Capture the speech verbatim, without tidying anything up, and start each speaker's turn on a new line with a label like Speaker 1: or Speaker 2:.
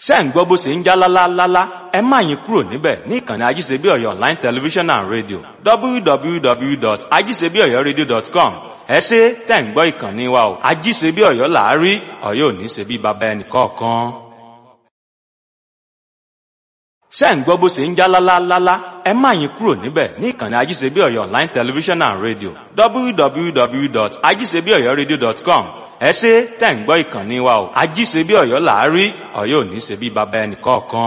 Speaker 1: ṣé ń gbọ́ bó ṣe ń já lálálálá ẹ má yín kúrò níbẹ̀ ní ìkànnì ajíṣebíọ̀yọ̀ online television and radio w w w dot ajíṣebíọ̀yọ̀radio dot com ẹ ṣé tẹ̀ ń gbọ́ ìkànnì wa o ajíṣebíọ̀yọ̀ là á rí ọ̀yọ́ ò ní ṣe bí baba ẹnì kọ̀ọ̀kan. ṣé ń gbọ́ bó ṣe ń já lálálálá ẹ má yín kúrò níbẹ̀ ní ìkànnì ajíṣebíọ̀yọ̀ online television and radio w w w dot ajíṣebíọ̀yọ̀radio dot com ẹ ṣé tẹ̀ ń gbọ́ ìkànnì wa o ajíṣebíọ̀yọ̀ là á rí ọ̀yọ́ ò ní ṣe bí baba ẹnì kọ̀ọ̀kan.